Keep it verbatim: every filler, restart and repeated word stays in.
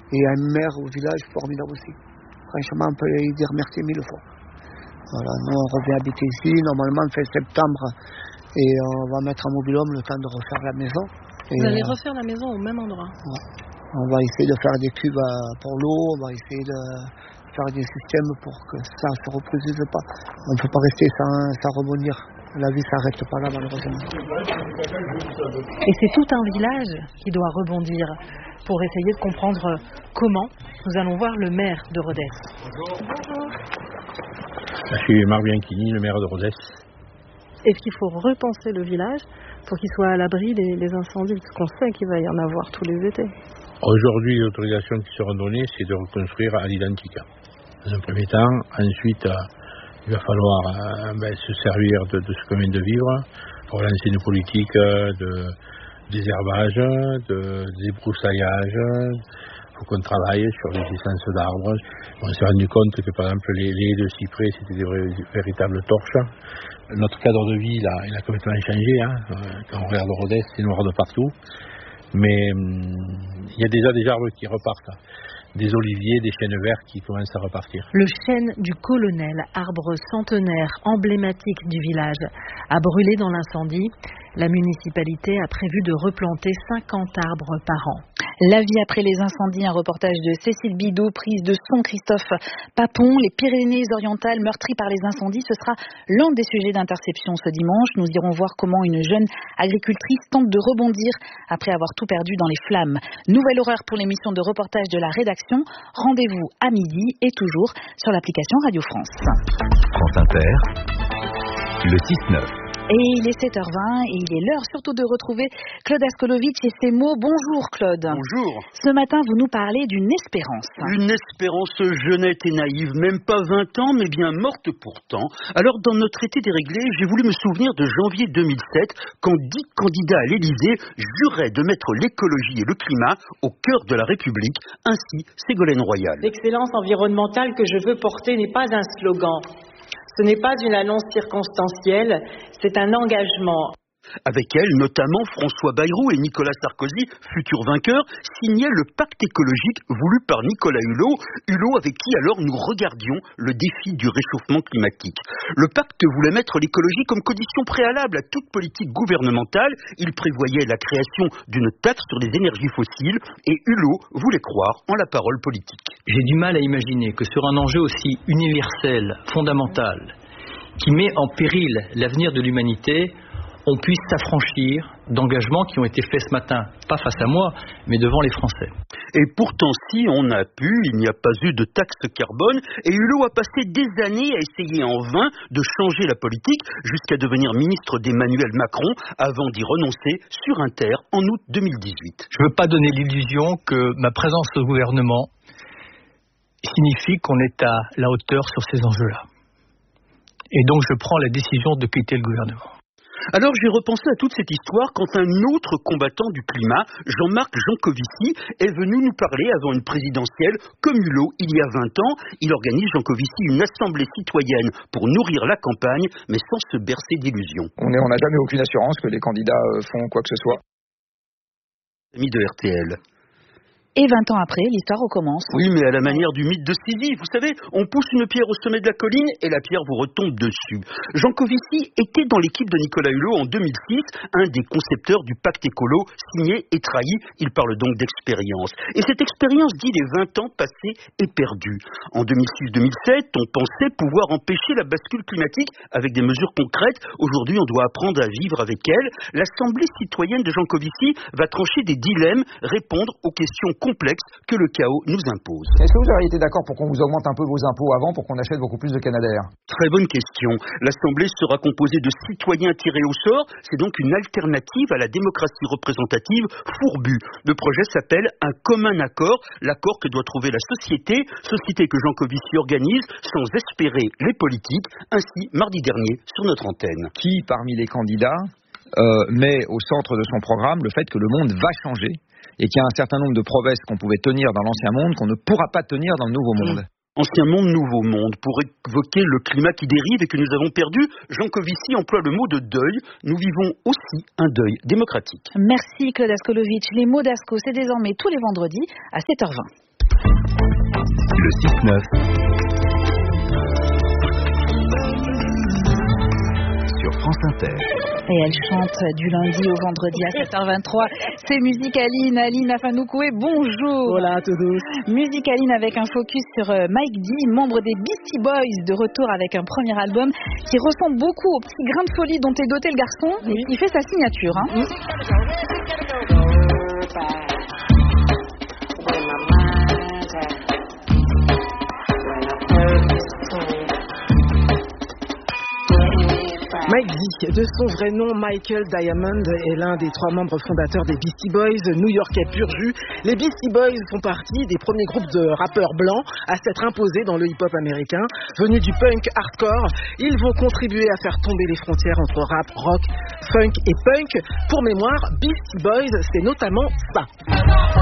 et un maire au village formidable aussi. Franchement, on peut lui dire merci mille fois. Voilà, nous on revient habiter ici, normalement fin septembre, et on va mettre un mobil-home le temps de refaire la maison. Et vous allez refaire la maison au même endroit? Ouais. On va essayer de faire des cuves pour l'eau, on va essayer de faire des systèmes pour que ça ne se reproduise pas. On ne peut pas rester sans, sans rebondir. La vie ne s'arrête pas là, malheureusement. Et c'est tout un village qui doit rebondir pour essayer de comprendre comment. Nous allons voir le maire de Rodez. Bonjour. Bonjour. Je suis Marc Bianchini, le maire de Rodez. Est-ce qu'il faut repenser le village pour qu'il soit à l'abri des, des incendies? Parce qu'on sait qu'il va y en avoir tous les étés. Aujourd'hui, les autorisations qui seront données, c'est de reconstruire à l'identique. Dans un premier temps. Ensuite, euh, il va falloir euh, ben, se servir de, de ce qu'on vient de vivre pour lancer une politique de désherbage, de débroussaillage. Il faut qu'on travaille sur les essences d'arbres. On s'est rendu compte que, par exemple, les, les haies de cyprès, c'était des vrais, véritables torches. Notre cadre de vie, là, il a complètement changé. Hein. Quand on regarde Rodez, c'est noir de partout. Mais hum, il y a déjà des arbres qui repartent. Des oliviers, des chênes verts qui commencent à repartir. Le chêne du Colonel, arbre centenaire emblématique du village, a brûlé dans l'incendie. La municipalité a prévu de replanter cinquante arbres par an. La vie après les incendies, un reportage de Cécile Bidot, prise de son Christophe Papon. Les Pyrénées-Orientales meurtries par les incendies, ce sera l'un des sujets d'interception ce dimanche. Nous irons voir comment une jeune agricultrice tente de rebondir après avoir tout perdu dans les flammes. Nouvelle horreur pour l'émission de reportage de la rédaction. Rendez-vous à midi et toujours sur l'application Radio France. France Inter, le six neuf. Et il est sept heures vingt et il est l'heure surtout de retrouver Claude Askolovitch et ses mots. Bonjour Claude. Bonjour. Ce matin, vous nous parlez d'une espérance. Une espérance jeunette et naïve, même pas vingt ans, mais bien morte pourtant. Alors dans notre été déréglé, j'ai voulu me souvenir de janvier deux mille sept, quand dix candidats à l'Élysée juraient de mettre l'écologie et le climat au cœur de la République. Ainsi, Ségolène Royal. L'excellence environnementale que je veux porter n'est pas un slogan. Ce n'est pas une annonce circonstancielle, c'est un engagement. Avec elle, notamment François Bayrou et Nicolas Sarkozy, futurs vainqueurs, signaient le pacte écologique voulu par Nicolas Hulot, Hulot avec qui alors nous regardions le défi du réchauffement climatique. Le pacte voulait mettre l'écologie comme condition préalable à toute politique gouvernementale. Il prévoyait la création d'une taxe sur les énergies fossiles et Hulot voulait croire en la parole politique. J'ai du mal à imaginer que sur un enjeu aussi universel, fondamental, qui met en péril l'avenir de l'humanité, on puisse s'affranchir d'engagements qui ont été faits ce matin, pas face à moi, mais devant les Français. Et pourtant, si on a pu, il n'y a pas eu de taxe carbone, et Hulot a passé des années à essayer en vain de changer la politique, jusqu'à devenir ministre d'Emmanuel Macron, avant d'y renoncer sur Inter en août deux mille dix-huit. Je ne veux pas donner l'illusion que ma présence au gouvernement signifie qu'on est à la hauteur sur ces enjeux-là. Et donc je prends la décision de quitter le gouvernement. Alors j'ai repensé à toute cette histoire quand un autre combattant du climat, Jean-Marc Jancovici, est venu nous parler avant une présidentielle comme Hulot il y a vingt ans. Il organise, Jancovici, une assemblée citoyenne pour nourrir la campagne, mais sans se bercer d'illusions. On n'a jamais aucune assurance que les candidats font quoi que ce soit. Ami de R T L. Et vingt ans après, l'histoire recommence. Oui, mais à la manière du mythe de Sisyphe. Vous savez, on pousse une pierre au sommet de la colline et la pierre vous retombe dessus. Jancovici était dans l'équipe de Nicolas Hulot en deux mille six, un des concepteurs du pacte écolo, signé et trahi. Il parle donc d'expérience. Et cette expérience dit les vingt ans passés et perdus. En deux mille six deux mille sept, on pensait pouvoir empêcher la bascule climatique avec des mesures concrètes. Aujourd'hui, on doit apprendre à vivre avec elle. L'Assemblée citoyenne de Jancovici va trancher des dilemmes, répondre aux questions complexe que le chaos nous impose. Est-ce que vous auriez été d'accord pour qu'on vous augmente un peu vos impôts avant pour qu'on achète beaucoup plus de Canadair? Très bonne question. L'Assemblée sera composée de citoyens tirés au sort. C'est donc une alternative à la démocratie représentative fourbue. Le projet s'appelle un commun accord, l'accord que doit trouver la société, société que Jancovici organise sans espérer les politiques, ainsi mardi dernier sur notre antenne. Qui parmi les candidats euh, met au centre de son programme le fait que le monde va changer et qu'il y a un certain nombre de promesses qu'on pouvait tenir dans l'ancien monde qu'on ne pourra pas tenir dans le nouveau monde? Ancien monde, nouveau monde. Pour évoquer le climat qui dérive et que nous avons perdu, Jancovici emploie le mot de deuil. Nous vivons aussi un deuil démocratique. Merci Claude Askolovitch. Les mots d'Asko, c'est désormais tous les vendredis à sept heures vingt. Le six neuf sur France Inter. Et elle chante du lundi au vendredi à sept heures vingt-trois. C'est Musicaline, Aline Afanoukoé, bonjour. Hola à tous. Musicaline avec un focus sur Mike D, membre des Beastie Boys, de retour avec un premier album qui ressemble beaucoup au petit grain de folie dont est doté le garçon, oui. Et qui fait sa signature. Hein. Oui. Mike D, de son vrai nom Michael Diamond, est l'un des trois membres fondateurs des Beastie Boys, new-yorkais pur jus. Les Beastie Boys font partie des premiers groupes de rappeurs blancs à s'être imposés dans le hip-hop américain. Venus du punk hardcore, ils vont contribuer à faire tomber les frontières entre rap, rock, funk et punk. Pour mémoire, Beastie Boys, c'est notamment ça.